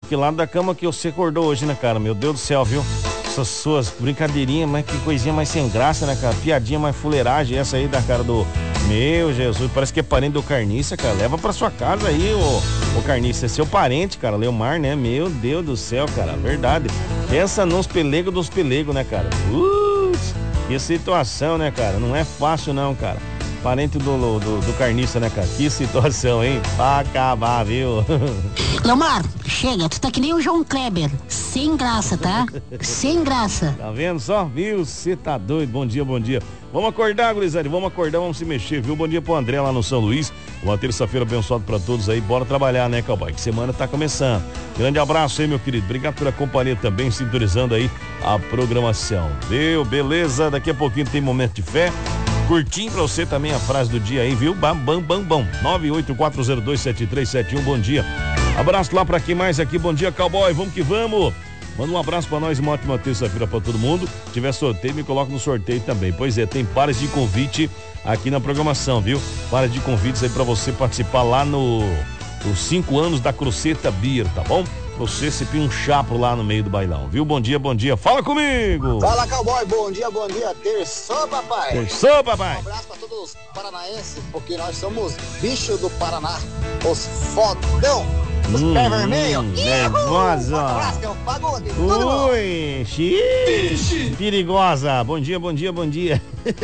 Que lado da cama que você acordou hoje, né, cara? Meu Deus do céu, viu? Essas suas brincadeirinhas, mas que coisinha mais sem graça, né, cara? Piadinha mais fuleiragem, essa aí da cara do... Meu Jesus, parece que é parente do Carniça, cara. Leva pra sua casa aí, ô Carniça. É seu parente, cara, Leomar, né? Meu Deus do céu, cara, verdade. Pensa nos pelegos dos pelegos, né, cara? Que situação, né, cara? Não é fácil não, cara. Parente do Carniça, né, cara? Que situação, hein? Pra acabar, viu? Leomar, chega, tu tá que nem o João Kleber. Sem graça, tá? Sem graça. Tá vendo só? Viu? Você tá doido. Bom dia, bom dia. Vamos acordar, gurizada. Vamos acordar, vamos se mexer, viu? Bom dia pro André lá no São Luís. Uma terça-feira abençoada pra todos aí. Bora trabalhar, né, cowboy? Que semana tá começando. Grande abraço aí, meu querido. Obrigado pela companhia também, sintonizando aí a programação. Viu? Beleza? Daqui a pouquinho tem momento de fé. Curtinho pra você também a frase do dia aí, viu? Bam, bam, bam, bam. 984027371, bom dia. Abraço lá pra quem mais aqui, bom dia, cowboy, vamos que vamos. Manda um abraço pra nós e uma ótima terça-feira pra todo mundo. Se tiver sorteio, me coloca no sorteio também. Pois é, tem pares de convite aqui na programação, viu? Pares de convites aí pra você participar lá nos 5 anos da Croceta Beer, tá bom? Você se pia um chapo lá no meio do bailão, viu? Bom dia, bom dia. Fala comigo! Fala, cowboy, bom dia, terçou, papai! Terçou, papai! Um abraço pra todos os paranaenses, porque nós somos bichos do Paraná, os fodão, os pé vermelho. Nervosa! Um abraço, que é o pagode, tudo bom? Ui, xiii, perigosa! Bom dia, bom dia, bom dia!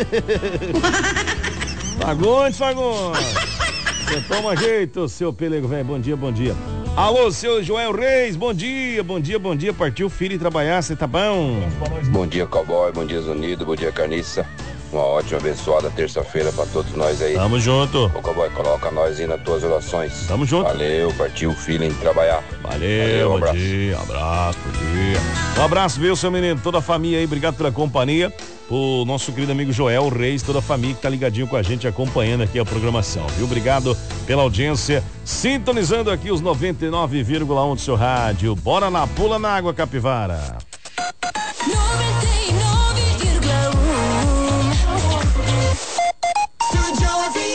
Fagundes! Você toma jeito, seu pelego velho, bom dia, bom dia! Alô, seu Joel Reis, bom dia, bom dia, bom dia. Partiu filho ir trabalhar, você tá bom? Bom dia, cowboy, bom dia, Zunido, bom dia, Carniça. Uma ótima, abençoada terça-feira pra todos nós aí. Tamo junto. Ô, cowboy, coloca nós aí nas tuas orações. Tamo junto. Valeu, partiu o filho em trabalhar. Valeu, bom abraço. dia, abraço, bom dia. Um abraço, viu, seu menino, toda a família aí, obrigado pela companhia. O nosso querido amigo Joel Reis, toda a família que tá ligadinho com a gente, acompanhando aqui a programação, viu? Obrigado pela audiência, sintonizando aqui os 99,1 do seu rádio. Bora lá, pula na água, Capivara.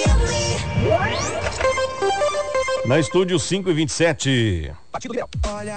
99,1 Na estúdio 5 e 27. Olha